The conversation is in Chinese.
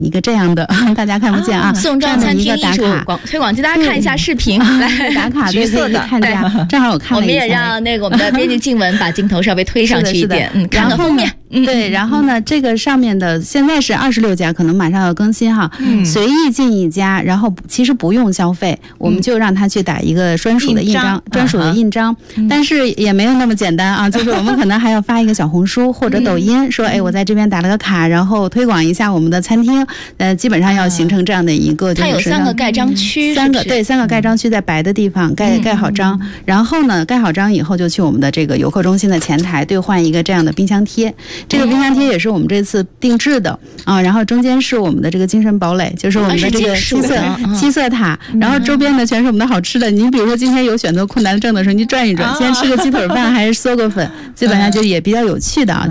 一个这样的，大家看不见啊， 宋庄餐厅艺术推广机，大家看一下视频，来打卡橘色的看一下，正好我看了一下。 我们也让那个我们的编辑静雯把镜头稍微推上去一点，看个封面。 对，然后呢，这个上面的现在是26家，可能马上要更新哈。随意进一家，然后其实不用消费，我们就让他去打一个专属的印章，专属的印章。但是也没有那么简单啊，就是我们可能还要发一个小红书或者抖音，说哎，我在这边打了个卡，然后推广一下我们的餐厅。基本上要形成这样的一个， 它有3个盖章区， 三个盖章区在白的地方盖好章，然后呢，盖好章以后就去我们的这个游客中心的前台兑换一个这样的冰箱贴。这个冰箱贴也是我们这次定制的啊，然后中间是我们的这个精神堡垒，就是我们的这个七色塔，然后周边呢全是我们的好吃的。你比如说今天有选择困难症的时候，你转一转，今天吃个鸡腿饭还是嗦个粉，基本上就也比较有趣的啊。